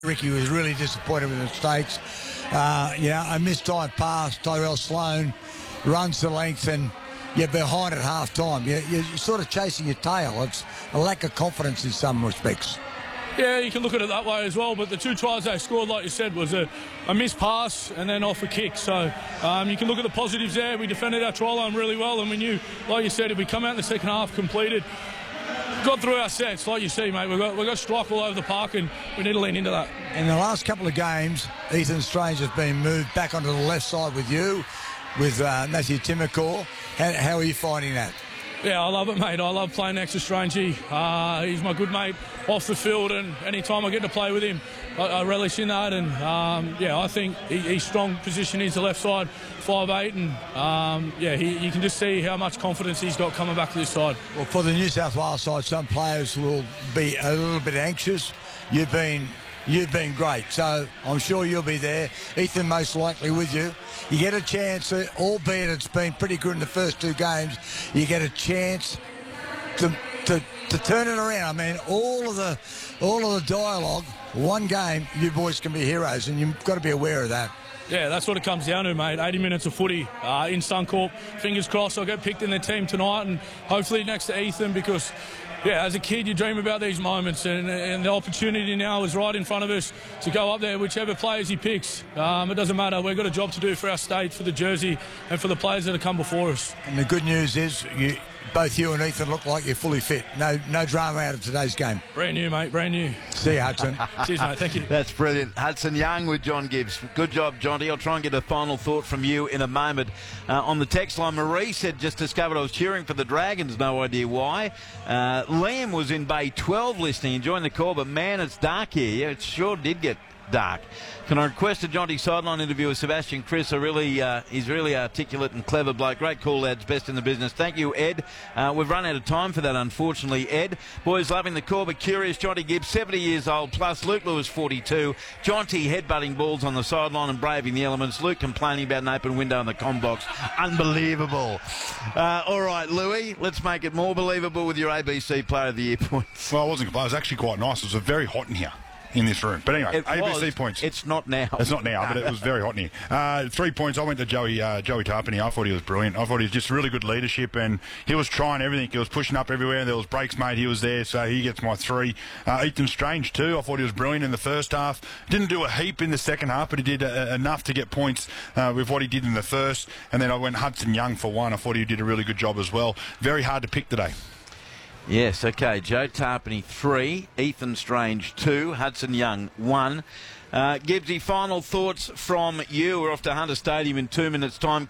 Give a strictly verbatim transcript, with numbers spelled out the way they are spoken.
Ricky was really disappointed with the mistakes. Uh, you know, a mistimed pass, Tyrell Sloan runs the length and you're behind at half time. You're, you're sort of chasing your tail. It's a lack of confidence in some respects. Yeah, you can look at it that way as well, but the two tries they scored, like you said, was a, a missed pass and then off a kick. So um, you can look at the positives there. We defended our try line really well, and we knew, like you said, if we come out in the second half completed, got through our sets, like you see, mate. We've got, we've got strike all over the park, and we need to lean into that. In the last couple of games, Ethan Strange has been moved back onto the left side with you, with uh, Matthew Timmercore. How, how are you finding that? Yeah, I love it, mate. I love playing next to Strangey. Uh, he's my good mate off the field, and any time I get to play with him, I, I relish in that. And, um, yeah, I think he, he's strong position is the left side, five eight, and, um, yeah, he, you can just see how much confidence he's got coming back to this side. Well, for the New South Wales side, some players will be a little bit anxious. You've been... You've been great, so I'm sure you'll be there. Ethan most likely with you. You get a chance, albeit it's been pretty good in the first two games, you get a chance to to, to turn it around. I mean, all of the all of the dialogue, one game, you boys can be heroes, and you've got to be aware of that. Yeah, that's what it comes down to, mate. eighty minutes of footy uh, in Suncorp. Fingers crossed I'll get picked in the team tonight, and hopefully next to Ethan, because... yeah, as a kid, you dream about these moments, and, and the opportunity now is right in front of us to go up there, whichever players he picks. Um, it doesn't matter. We've got a job to do for our state, for the jersey, and for the players that have come before us. And the good news is, you, both you and Ethan look like you're fully fit. No no drama out of today's game. Brand new, mate, brand new. See you, Hudson. Cheers, mate. Thank you. That's brilliant. Hudson Young with John Gibbs. Good job, Jonty. I'll try and get a final thought from you in a moment. Uh, on the text line, Marie said, just discovered I was cheering for the Dragons, no idea why. Uh, Liam was in Bay twelve listening, enjoying the call, but man, it's dark here. Yeah, it sure did get dark. Can I request a Jonty sideline interview with Sebastian Chris? I really, uh, he's really articulate and clever bloke. Great call, lads. Best in the business. Thank you, Ed. Uh, we've run out of time for that, unfortunately, Ed. Boys loving the call, but curious. Jonty Gibbs, seventy years old plus. Luke Lewis, forty-two. Jonty headbutting balls on the sideline and braving the elements. Luke complaining about an open window in the comm box. Unbelievable. Uh, all right, Louis, let's make it more believable with your A B C Player of the Year points. Well, I wasn't complaining. It was actually quite nice. It was very hot in here. In this room. But anyway, it A B C was, points. It's not now. It's not now, but it was very hot in here. Uh, three points. I went to Joey uh, Joey Tarpany. I thought he was brilliant. I thought he was just really good leadership, and he was trying everything. He was pushing up everywhere. There was breaks made. He was there, so he gets my three. Uh, Ethan Strange, too. I thought he was brilliant in the first half. Didn't do a heap in the second half, but he did uh, enough to get points uh, with what he did in the first. And then I went Hudson Young for one. I thought he did a really good job as well. Very hard to pick today. Yes, okay. Joe Tarpany, three. Ethan Strange, two. Hudson Young, one. Uh, Gibbsy, final thoughts from you. We're off to Hunter Stadium in two minutes' time.